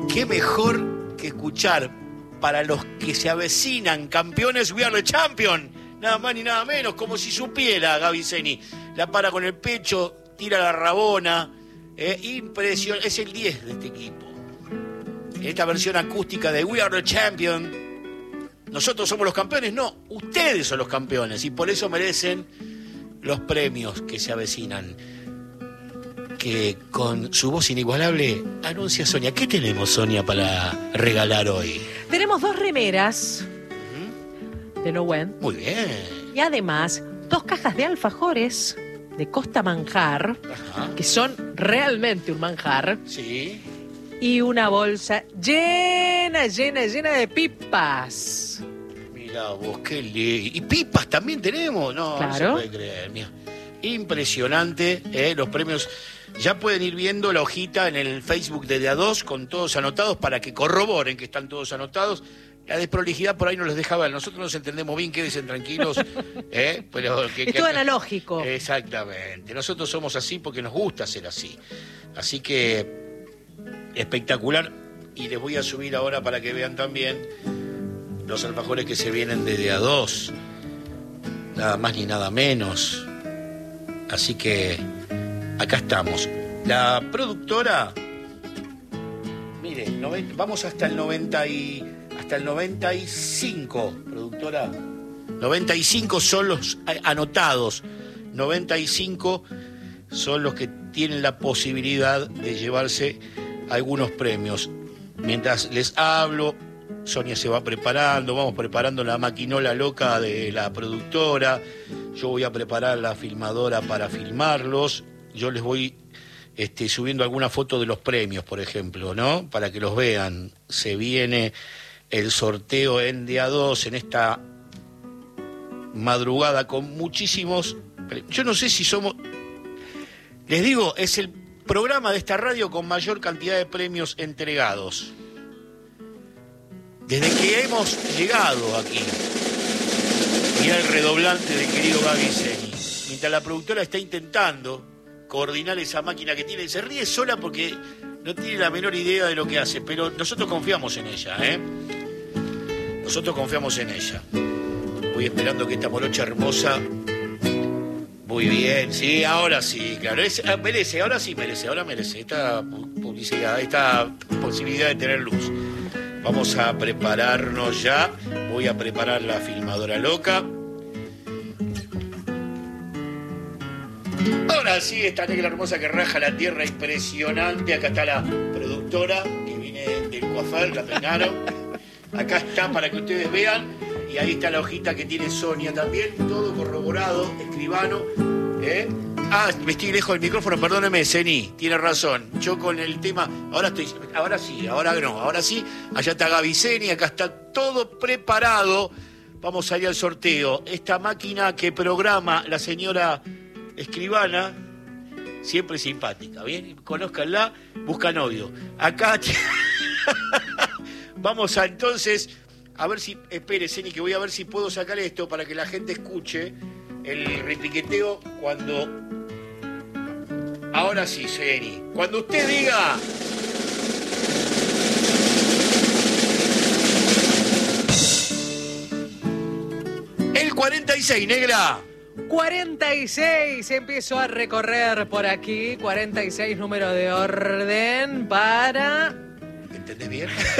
qué mejor que escuchar para los que se avecinan campeones, We Are the Champion, nada más ni nada menos, como si supiera Gaby Zeni. La para con el pecho, tira la rabona, impresionante, es el 10 de este equipo. Esta versión acústica de We Are the Champion. Nosotros somos los campeones, no, ustedes son los campeones y por eso merecen los premios que se avecinan. Que con su voz inigualable anuncia Sonia. ¿Qué tenemos, Sonia, para regalar hoy? Tenemos 2 remeras de Nowen. Muy bien. Y además 2 cajas de alfajores de Costa Manjar, que son realmente un manjar. Sí. Y una bolsa llena de pipas. Mirá vos, qué lindo. ¿Y pipas también tenemos? No, claro. No se puede creer. Mira. Impresionante, los premios. Ya pueden ir viendo la hojita en el Facebook de A2 con todos anotados para que corroboren que están todos anotados. La desprolijidad por ahí no les deja ver. Nosotros nos entendemos bien, quédense tranquilos. Pero es todo analógico. Exactamente. Nosotros somos así porque nos gusta ser así. Así que espectacular. Y les voy a subir ahora para que vean también los alfajores que se vienen de A2. Nada más ni nada menos. Así que acá estamos. La productora, mire, vamos hasta el 95, productora. 95 son los anotados. 95 son los que tienen la posibilidad de llevarse algunos premios. Mientras les hablo, Sonia se va preparando, vamos preparando la maquinola loca de la productora. Yo voy a preparar la filmadora para filmarlos. Yo les voy subiendo alguna foto de los premios, por ejemplo, ¿no? Para que los vean. Se viene el sorteo en A2 en esta madrugada con muchísimos... Yo no sé si somos... Les digo, es el programa de esta radio con mayor cantidad de premios entregados. Desde que hemos llegado aquí. Mirá el redoblante del querido Gaby Zeni. Mientras la productora está intentando coordinar esa máquina que tiene, se ríe sola porque no tiene la menor idea de lo que hace, pero nosotros confiamos en ella, Nosotros confiamos en ella. Voy esperando que esta morocha hermosa... Muy bien, sí, ahora sí, claro. Merece, ahora sí merece, ahora merece esta publicidad, esta posibilidad de tener luz. Vamos a prepararnos ya. Voy a preparar la filmadora loca. Ahora sí, esta negra hermosa que raja la tierra, impresionante. Acá está la productora que viene del coafer, la peinaron. Acá está para que ustedes vean. Y ahí está la hojita que tiene Sonia también. Todo corroborado, escribano. Me estoy lejos del micrófono, perdóneme, Zeni, tiene razón. Yo con el tema, ahora sí, allá está Gaby Zeni, acá está todo preparado. Vamos a ir al sorteo. Esta máquina que programa la señora escribana, siempre simpática, ¿bien? Conózcanla, busca novio. Acá vamos a entonces, a ver si, espere, Zeni, que voy a ver si puedo sacar esto para que la gente escuche el repiqueteo cuando... Ahora sí, Zeni. Cuando usted diga... El 46, negra. 46, empiezo a recorrer por aquí. 46, número de orden para... ¿Entendés bien?